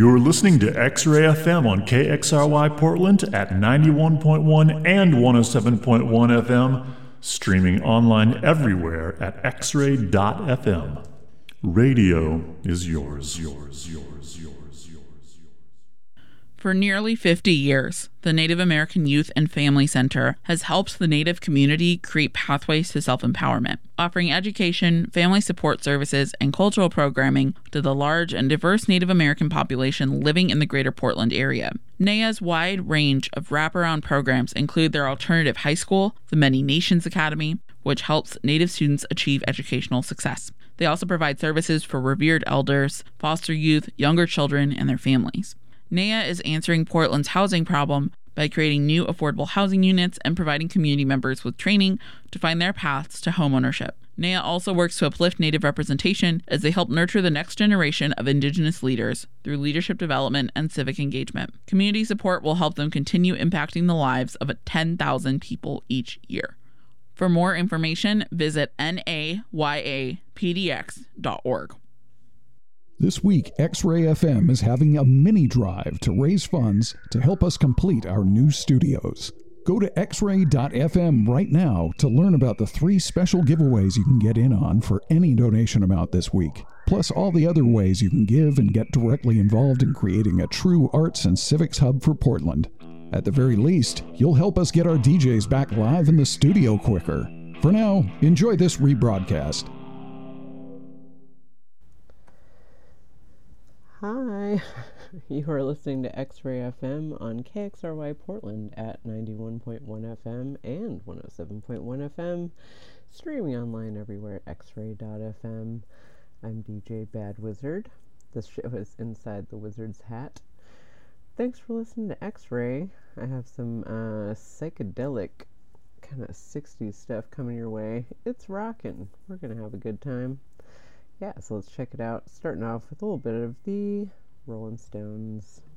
You're listening to X-Ray FM on KXRY Portland at 91.1 and 107.1 FM, streaming online everywhere at xray.fm. Radio is yours. For nearly 50 years, the Native American Youth and Family Center has helped the Native community create pathways to self-empowerment, offering education, family support services, and cultural programming to the large and diverse Native American population living in the greater Portland area. NAYA's wide range of wraparound programs include their alternative high school, the Many Nations Academy, which helps Native students achieve educational success. They also provide services for revered elders, foster youth, younger children, and their families. NAYA is answering Portland's housing problem by creating new affordable housing units and providing community members with training to find their paths to homeownership. NAYA also works to uplift Native representation as they help nurture the next generation of Indigenous leaders through leadership development and civic engagement. Community support will help them continue impacting the lives of 10,000 people each year. For more information, visit nayapdx.org. This week, X-Ray FM is having a mini drive to raise funds to help us complete our new studios. Go to xray.fm right now to learn about the 3 special giveaways you can get in on for any donation amount this week, plus all the other ways you can give and get directly involved in creating a true arts and civics hub for Portland. At the very least, you'll help us get our DJs back live in the studio quicker. For now, enjoy this rebroadcast. Hi, you are listening to X-Ray FM on KXRY Portland at 91.1 FM and 107.1 FM, streaming online everywhere at xray.fm. I'm DJ Bad Wizard. This show is Inside the Wizard's Hat. Thanks for listening to X-Ray. I have some psychedelic kind of 60s stuff coming your way. It's rockin'. We're going to have a good time. Yeah, so let's check it out. Starting off with a little bit of the Rolling Stones.